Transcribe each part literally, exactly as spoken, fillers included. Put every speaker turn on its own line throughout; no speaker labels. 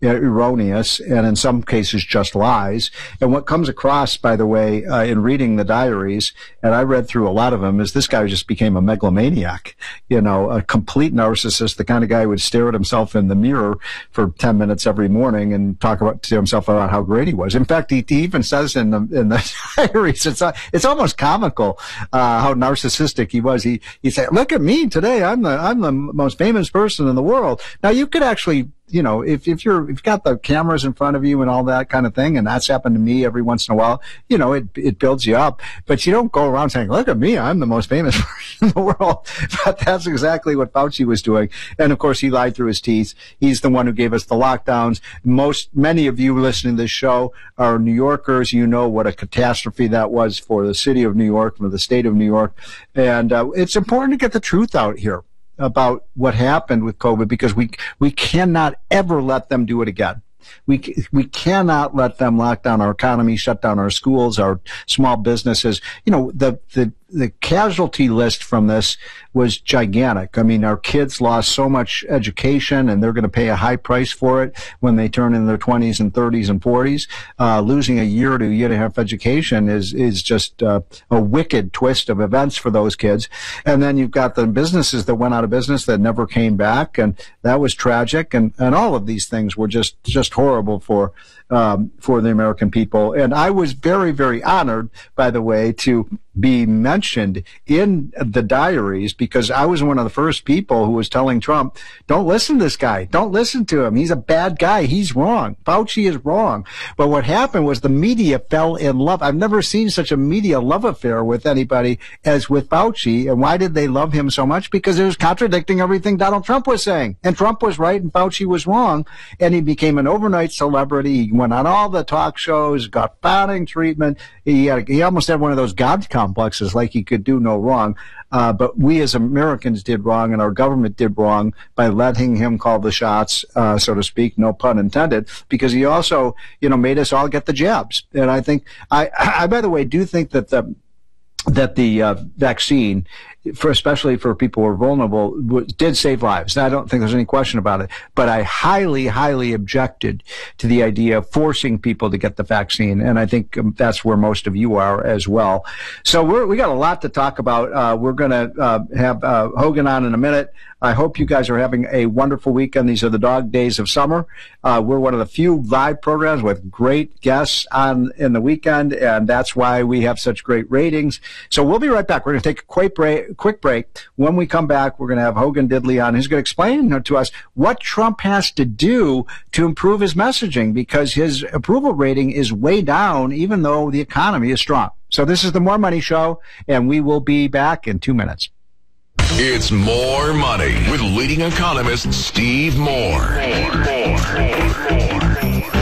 erroneous and in some cases just lies. And what comes across, by the way, uh, in reading the diaries, and I read through a lot of them, is this guy just became a megalomaniac, you know, a complete narcissist, the kind of guy who would stare at himself in the mirror for ten minutes every morning and talk about to himself about how great he was. In fact, he, he even says in the, in the diaries, it's, it's almost comical, uh, how narcissistic he was. He, he said, look at me today. I'm the, I'm the most famous person in the world. Now you could actually, you know, if, if you're, if you've got the cameras in front of you and all that kind of thing, and that's happened to me every once in a while, you know, it, it builds you up, but you don't go around saying, look at me, I'm the most famous person in the world. But that's exactly what Fauci was doing. And of course, he lied through his teeth. He's the one who gave us the lockdowns. Most, many of you listening to this show are New Yorkers. You know what a catastrophe that was for the city of New York, for the state of New York. And uh, it's important to get the truth out here about what happened with COVID, because we we cannot ever let them do it again. We we cannot let them lock down our economy, shut down our schools, our small businesses. You know, the the the casualty list from this was gigantic. I mean, our kids lost so much education, and they're going to pay a high price for it when they turn in their twenties and thirties and forties. Uh, losing a year to a year and a half education is is just uh, a wicked twist of events for those kids. And then you've got the businesses that went out of business that never came back, and that was tragic. And and all of these things were just just horrible for um, for the American people. And I was very, very honored, by the way, to be mentioned in the diaries, because I was one of the first people who was telling Trump, don't listen to this guy. Don't listen to him. He's a bad guy. He's wrong. Fauci is wrong. But what happened was the media fell in love. I've never seen such a media love affair with anybody as with Fauci. And why did they love him so much? Because it was contradicting everything Donald Trump was saying. And Trump was right and Fauci was wrong. And he became an overnight celebrity. He went on all the talk shows, got bounding treatment. He had, he almost had one of those God complexes, like he could do no wrong. Uh, but we as Americans did wrong, and our government did wrong by letting him call the shots, uh, so to speak, no pun intended, because he also, you know, made us all get the jabs. And I think, I, I by the way, do think that the, that the uh, vaccine, for especially for people who are vulnerable, w- did save lives. I don't think there's any question about it. But I highly, highly objected to the idea of forcing people to get the vaccine, and I think um, that's where most of you are as well. So we're, we got a lot to talk about. Uh, we're going to uh, have uh, Hogan on in a minute. I hope you guys are having a wonderful weekend. These are the dog days of summer. Uh, we're one of the few live programs with great guests on in the weekend, and that's why we have such great ratings. So we'll be right back. We're going to take a quick break. Quick break. When we come back, we're going to have Hogan Diddley on. He's going to explain to us what Trump has to do to improve his messaging, because his approval rating is way down, even though the economy is strong. So this is the More Money Show, and we will be back in two minutes.
It's More Money with leading economist Steve Moore. More, more, more, more.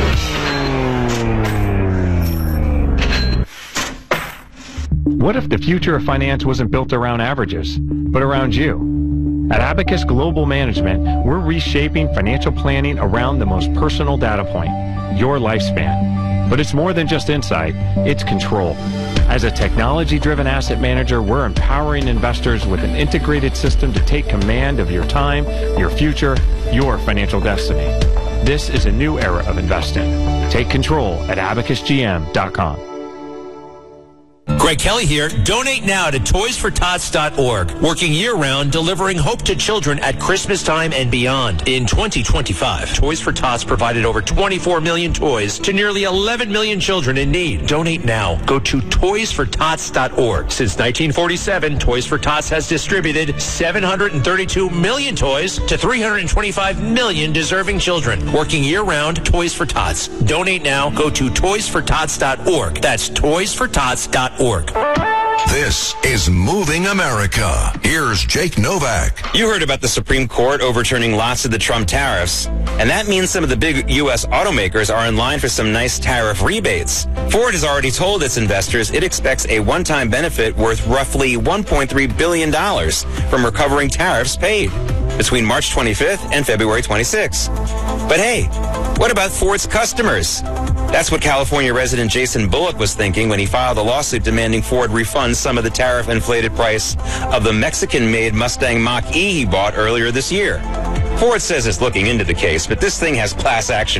What if the future of finance wasn't built around averages, but around you? At Abacus Global Management, we're reshaping financial planning around the most personal data point, your lifespan. But it's more than just insight, it's control. As a technology-driven asset manager, we're empowering investors with an integrated system to take command of your time, your future, your financial destiny. This is a new era of investing. Take control at abacus g m dot com.
Greg Kelly here. Donate now to toys for tots dot org. Working year-round, delivering hope to children at Christmas time and beyond. In twenty twenty-five, Toys for Tots provided over twenty-four million toys to nearly eleven million children in need. Donate now. Go to toys for tots dot org. Since nineteen forty-seven, Toys for Tots has distributed seven hundred thirty-two million toys to three hundred twenty-five million deserving children. Working year-round, Toys for Tots. Donate now. Go to toys for tots dot org. That's toys for tots dot org.
This is Moving America. Here's Jake Novak.
You heard about the Supreme Court overturning lots of the Trump tariffs, and that means some of the big U S automakers are in line for some nice tariff rebates. Ford has already told its investors it expects a one-time benefit worth roughly one point three billion dollars from recovering tariffs paid between March twenty-fifth and February twenty-sixth. But hey, what about Ford's customers? That's what California resident Jason Bullock was thinking when he filed a lawsuit demanding Ford refund some of the tariff-inflated price of the Mexican-made Mustang Mach-E he bought earlier this year. Ford says it's looking into the case, but this thing has class action